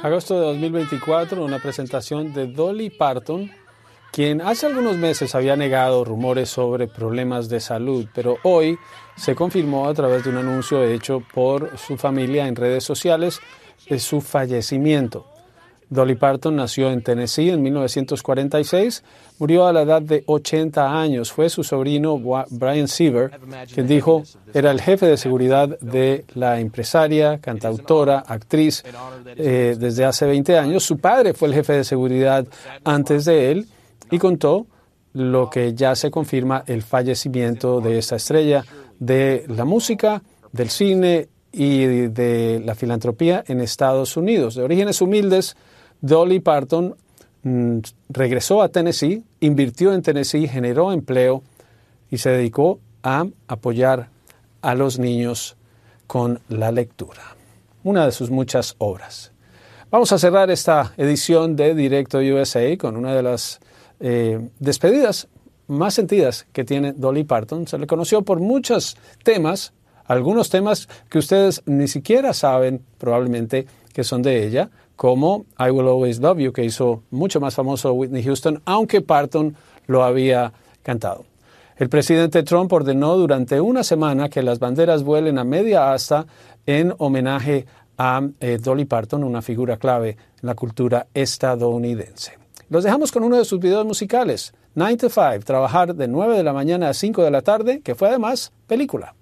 Agosto de 2024, una presentación de Dolly Parton, quien hace algunos meses había negado rumores sobre problemas de salud, pero hoy se confirmó a través de un anuncio hecho por su familia en redes sociales de su fallecimiento. Dolly Parton nació en Tennessee en 1946, murió a la edad de 80 años. Fue su sobrino Brian Seaver quien dijo era el jefe de seguridad de la empresaria, cantautora, actriz desde hace 20 años. Su padre fue el jefe de seguridad antes de él y contó lo que ya se confirma, el fallecimiento de esta estrella de la música, del cine y de la filantropía en Estados Unidos. De orígenes humildes, Dolly Parton regresó a Tennessee, invirtió en Tennessee, generó empleo y se dedicó a apoyar a los niños con la lectura. Una de sus muchas obras. Vamos a cerrar esta edición de Directo USA con una de las despedidas más sentidas que tiene Dolly Parton. Se le conoció por muchos temas, algunos temas que ustedes ni siquiera saben probablemente que son de ella, como I Will Always Love You, que hizo mucho más famoso Whitney Houston, aunque Parton lo había cantado. El presidente Trump ordenó durante una semana que las banderas vuelen a media asta en homenaje a Dolly Parton, una figura clave en la cultura estadounidense. Los dejamos con uno de sus videos musicales, 9 to 5, trabajar de 9 de la mañana a 5 de la tarde, que fue además película.